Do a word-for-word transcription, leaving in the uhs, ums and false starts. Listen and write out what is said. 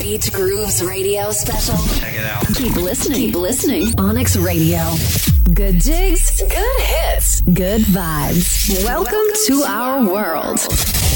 Beach Grooves radio special? Check it out. Keep listening. Keep listening. Onyx Radio. Good jigs, good hits, good vibes. Welcome, Welcome to, to our world.